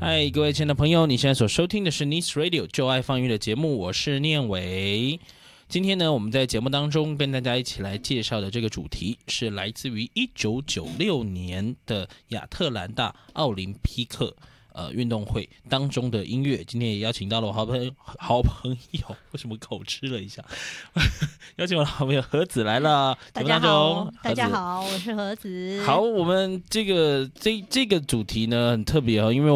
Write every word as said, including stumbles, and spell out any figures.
嗨，各位亲爱的朋友，你现在所收听的是 Nice Radio 就爱放音乐的节目，我是念伟。今天呢，我们在节目当中跟大家一起来介绍的这个主题是来自于一九九六年的亚特兰大奥林匹克呃运动会当中的音乐。今天也邀请到了我好朋友，好朋友，为什么口吃了一下？邀请我的好朋友何子来了。 大家好，大家好，我是何子。 好，我们这个这这个主题呢很特别哦，因为